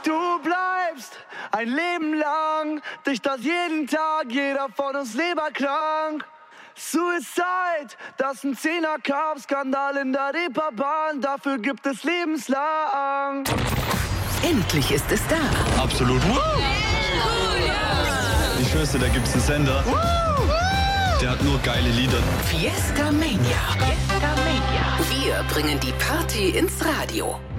Du bleibst ein Leben lang, dich das jeden Tag, jeder von uns leberkrank. Suicide, das ist ein 10er-Cup-Skandal in der Reeperbahn, dafür gibt es lebenslang. Endlich ist es da. Absolut. Ich schwör's dir, da gibt's einen Sender. Der hat nur geile Lieder. Fiesta Mania. Wir bringen die Party ins Radio.